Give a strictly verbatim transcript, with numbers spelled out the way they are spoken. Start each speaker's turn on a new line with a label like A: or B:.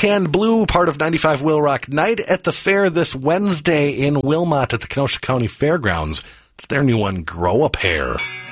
A: Canned Blue, part of ninety-five Will Rock Night at the fair this Wednesday in Wilmot at the Kenosha County Fairgrounds. It's their new one, Grow a Pair.